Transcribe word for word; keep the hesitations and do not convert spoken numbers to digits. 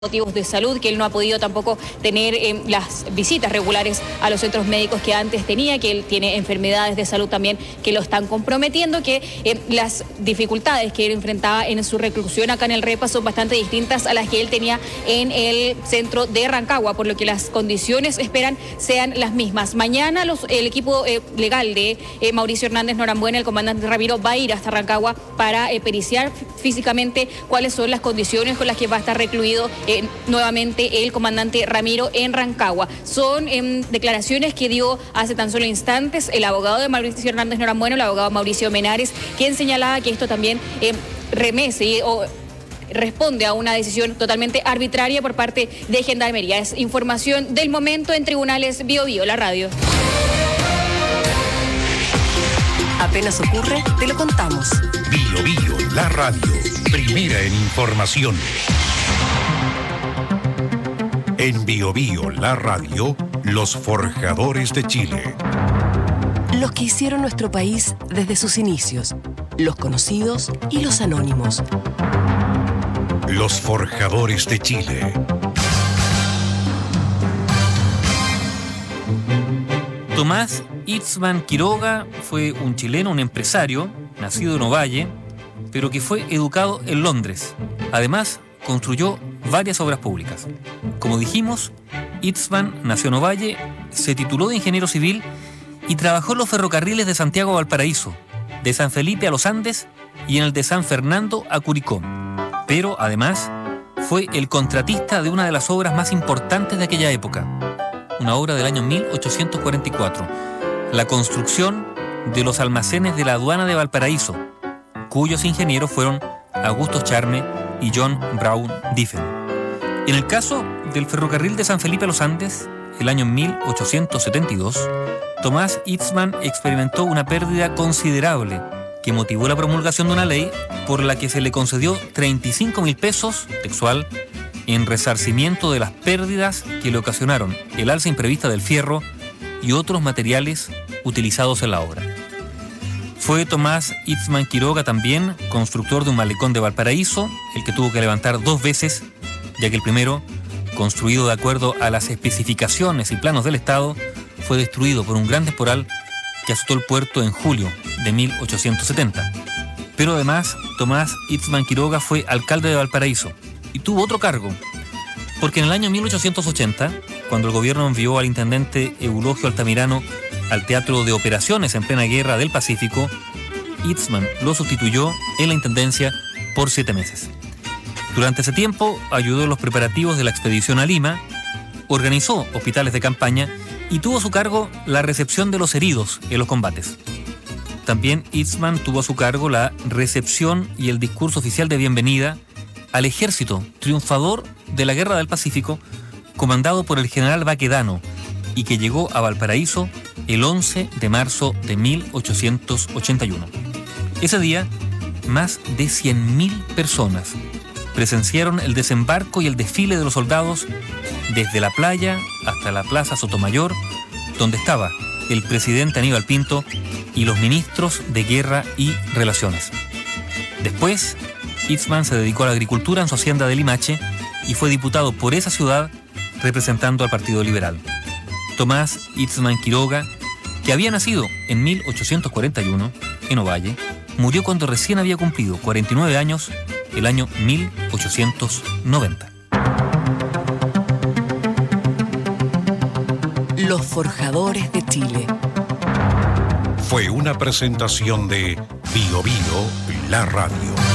motivos de salud, que él no ha podido tampoco tener eh, las visitas regulares a los centros médicos que antes tenía, que él tiene enfermedades de salud también que lo están comprometiendo, que eh, las dificultades que él enfrentaba en su reclusión acá en el Repa son bastante distintas a las que él tenía en el centro de Rancagua, por lo que las condiciones esperan sean las mismas. Mañana los, el equipo eh, legal de eh, Mauricio Hernández Norambuena, el comandante Ramiro, va a ir hasta Rancagua para eh, periciar físicamente cuáles son las condiciones con las que va a estar recluido Eh, nuevamente el comandante Ramiro en Rancagua. Son eh, declaraciones que dio hace tan solo instantes el abogado de Mauricio Hernández Norambuena, el abogado Mauricio Menares, quien señalaba que esto también eh, remece o responde a una decisión totalmente arbitraria por parte de Gendarmería. Es información del momento en Tribunales Bio Bio, la radio. Apenas ocurre, te lo contamos. Bio Bio, la radio, primera en información. En Bio Bio, la radio, los forjadores de Chile. Los que hicieron nuestro país desde sus inicios, los conocidos y los anónimos. Los forjadores de Chile. Tomás Itzman Quiroga fue un chileno, un empresario, nacido en Ovalle, pero que fue educado en Londres. Además, construyó varias obras públicas. Como dijimos, Itzman nació en Ovalle, se tituló de ingeniero civil y trabajó en los ferrocarriles de Santiago a Valparaíso, de San Felipe a Los Andes y en el de San Fernando a Curicó. Pero, además, fue el contratista de una de las obras más importantes de aquella época, una obra del año mil ochocientos cuarenta y cuatro, la construcción de los almacenes de la aduana de Valparaíso, cuyos ingenieros fueron Augusto Charme y John Brown Diffen. En el caso del ferrocarril de San Felipe a Los Andes, el año mil ochocientos setenta y dos, Tomás Itzman experimentó una pérdida considerable que motivó la promulgación de una ley por la que se le concedió treinta y cinco mil pesos, textual, en resarcimiento de las pérdidas que le ocasionaron el alza imprevista del fierro y otros materiales utilizados en la obra. Fue Tomás Itzman Quiroga también constructor de un malecón de Valparaíso, el que tuvo que levantar dos veces, ya que el primero, construido de acuerdo a las especificaciones y planos del Estado, fue destruido por un gran temporal que azotó el puerto en julio de mil ochocientos setenta. Pero además, Tomás Itzman Quiroga fue alcalde de Valparaíso y tuvo otro cargo, porque en el año mil ochocientos ochenta, cuando el gobierno envió al intendente Eulogio Altamirano al Teatro de Operaciones en plena Guerra del Pacífico, Itzman lo sustituyó en la intendencia por siete meses. Durante ese tiempo ayudó en los preparativos de la expedición a Lima, organizó hospitales de campaña y tuvo a su cargo la recepción de los heridos en los combates. También Itzman tuvo a su cargo la recepción y el discurso oficial de bienvenida al ejército triunfador de la Guerra del Pacífico, comandado por el general Baquedano, y que llegó a Valparaíso el once de marzo de mil ochocientos ochenta y uno. Ese día, más de cien mil personas presenciaron el desembarco y el desfile de los soldados desde la playa hasta la Plaza Sotomayor, donde estaba el presidente Aníbal Pinto y los ministros de Guerra y Relaciones. Después, Itzman se dedicó a la agricultura en su hacienda de Limache y fue diputado por esa ciudad representando al Partido Liberal. Tomás Itzman Quiroga, que había nacido en mil ochocientos cuarenta y uno en Ovalle, murió cuando recién había cumplido cuarenta y nueve años, el año mil ochocientos noventa. Los forjadores de Chile. Fue una presentación de Bio Bio, la radio.